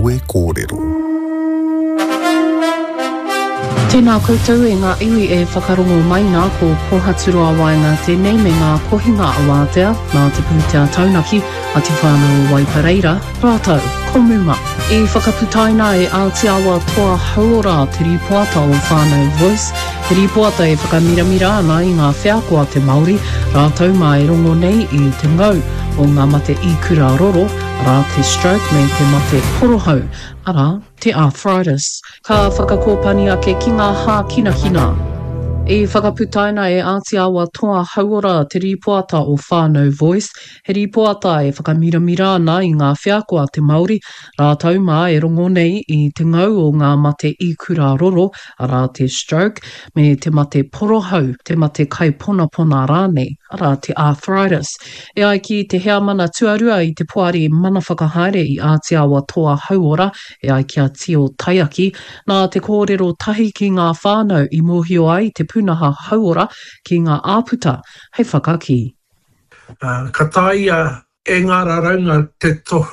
Niue kōrero. Tēnā koutou e ngā iwi e whakarongo mai ngā ko pohaturua waenga tēnei me ngā kohinga awātea nā te pūtea taunaki a te whānau Waipareira, rātou, komunga. I whakaputaina e Aotearoa toa hauora te ripoata o whānau Voice, te ripoata e whakamiramira ana i ngā whiakoa te Māori, rātou mā e rongo nei i te ngau o ngā mate i kura roro, ara te stroke me te mate porohau, ara te arthritis. Ka whakakōpani ake ki ngā hā kina. I whakaputaina e Aotearoa toa hauora te ripoata o whānau Voice, he ripoata e whakamiramira ana i ngā whiakoa te Māori, rātou mā e rongo nei i te ngau o ngā mate i kura roro, ara te stroke, me te mate porohau, te mate kai pona rānei, ara te arthritis. E ai ki te hea mana tuarua i te poari mana whakahaere i Aotearoa toa hauora, e ai kia tio taiaki, nā te kōrero tahi ki ngā whānau i mōhio ai te punaha hauora ki ngā āputa, hei whakaki. Ka taia e ngā raunga te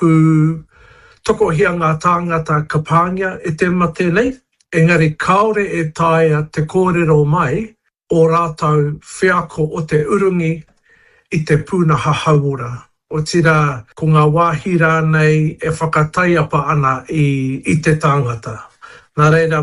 tokohia ngā tāngata ka pāngia e te mate nei, engari kaore e taia te kōrero mai o rātou whiako o te urungi i te punaha hauora. O tira, ko ngā wāhira nei e whakataiapa ana i te tāngata. Nā reira,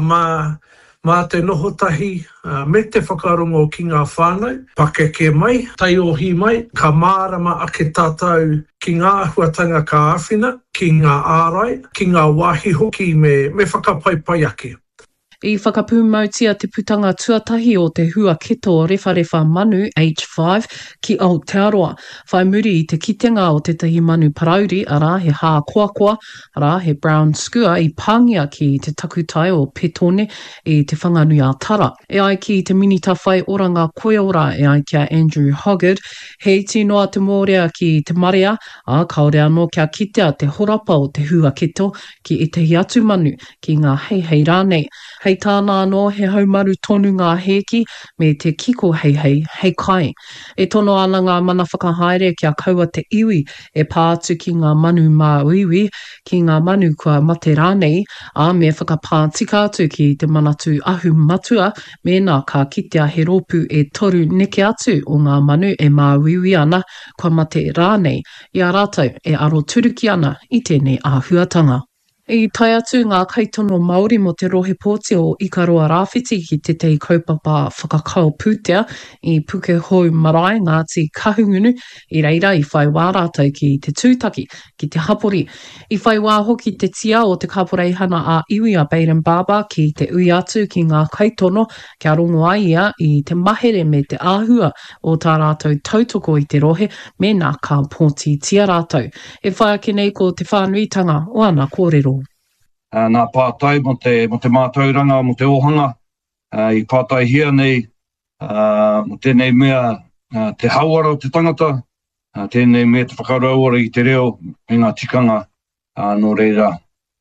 mā te noho tahi, me te whakarongo ki ngā whānau, pakeke mai, taiohi mai, ka mārama ake tātou ki ngā huatanga ka āwhina, ki ngā ārai, ki ngā wāhi hoki me whakapaipai ake. I whakapūmautia te putanga tuatahi o te hua keto rewharewha manu H5 ki Aotearoa. Whai muri i te kitenga o te tahi manu parauri, ara he hā koakoa, ara he brown skua i pāngia ki te takutai o Petone i te whanganui a Tara. E ai ki te minita whai oranga koeora e ai kia Andrew Hoggard, he iti noa te mōrea ki te marea, a kaore anō kia kitea te horapa o te hua keto ki i tehi atu manu ki ngā hei rānei. Hei tāna anō he haumaru tonu ngā heki me te kiko hei kai. E tono ana ngā mana whakahaere kia kaua te iwi e pātu ki ngā manu mā uiwi, ki ngā manu kua mate rānei, a me whakapātika atu ki te manatu ahu matua, me nā ka kitea he rōpu e toru neke atu o ngā manu e mā uiwi ana kua mate rānei, i a rātou e aro turuki ana i tēnei āhuatanga. I tai atu ngā kaitono Māori mo te rohe pōti o Ikaroa Rāwhiti ki te tei kaupapa whakakao pūtea i puke hou marae Ngāti Kahungunu i reira i whai wā rātou ki te tūtaki, ki te hapori. I whai wā hoki te tia o te kaporeihana a iwi a Baden Baba ki te ui atu ki ngā kaitono kia rongo ai ia i te mahere me te āhua o tā rātou tautoko i te rohe me nā ka pōti tia rātou. E whai ake nei ko te whānuitanga o ana kōrero. Nā pātai mo te mātauranga, mo te ohanga, i pātai hia nei, mo tēnei mea te hauara o te tangata, tēnei mea te whakarauara i te reo, me ngā tikanga, no reira,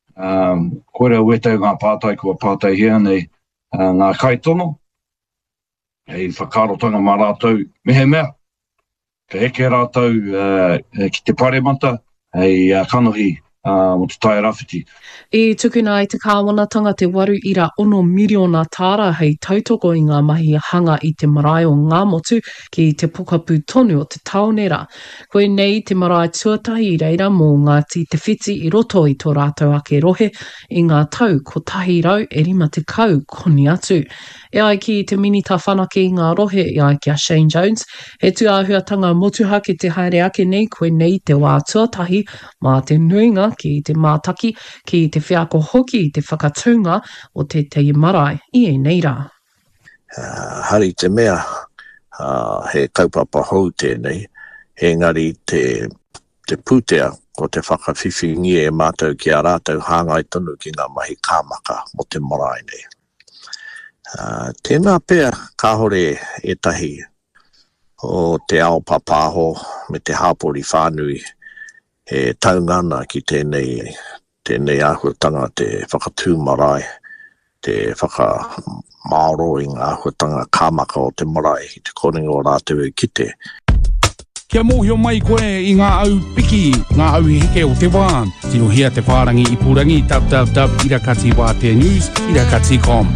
korea uetau ngā pātai kua pātai hia nei, ngā kaitono, hei whakarotanga mā rātou mehe mea, ka eke rātou ki te paremata, hei kanohi, mo te tai rāwhiti. I tukuna i te kāwanatanga te 8.6 miriona tāra hei tautoko i ngā mahi hanga i te marae o ngā motu ki te pokapū tonu o te taonera. Koe nei te marae tuatahi i reira mō Ngāti Te Whiti i roto i tō rātou ake rohe i ngā tau ko tahi rau e rima te kau koni atu. E ai ki te minita whanake i ngā rohe i ai kia Shane Jones, he tu āhuatanga motuha ki te haere ake nei koe nei te wā tuatahi mā te nuinga ki te mātaki, ki te whiako hoki i te whakatunga o te tei marae i e neira. Hari te mea, he kaupapa hou tēnei, he ngari te pūtea ko te whakawhiwhingi e mātou ki a rātou hāngai tonu ki ngā mahi kāmaka mo te marae nei. Tēnā pēr kāhore e tahi o te ao papāho me te hāpori whānui e taungana ki tēnei āhuatanga te whakatū marae, te whakamāro i ngā āhuatanga kāmaka o te marae i te koringa o rātou e kite. Kia mohio mai koe I ngā au piki, ngā au heke o te wā. Tino hea te whārangi I purangi, irakati Wātea News, irakati.com.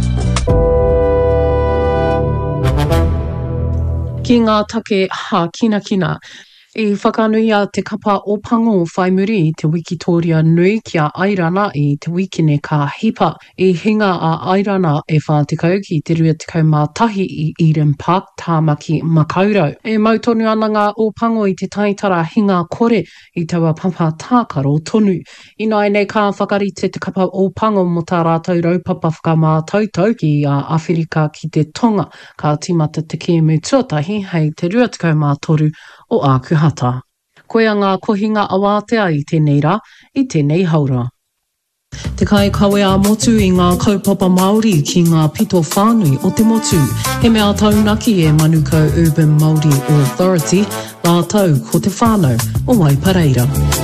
Ki ngā take ha kina. I whakanui a te kapa o pango whai muri I te Wikitoria nui kia airana I te wikine ka hipa. I hinga a airana e wha te kau ki te rua te kau mātahi I Eden Park, Tāmaki, Makaurau. E mautonu ana ngā o pango I te taitara hinga kore I taua papa tākaro tonu. Ina nei ka whakarite te kapa o pango mo tā rātou raupapa whakamātautau ki a Awherika ki te Tonga. Ka timata te kēmu tuatahi hei te rua te kau mātoru o Ākuhata. Koea ngā kohinga awātea I tēnei rā, I tēnei haura. Te kai kawe a motu I ngā kaupapa Māori ki ngā pito whānui o te motu. He mea taunaki e Manukau Urban Māori Authority, ngā tau ko te whānau o Waipareira.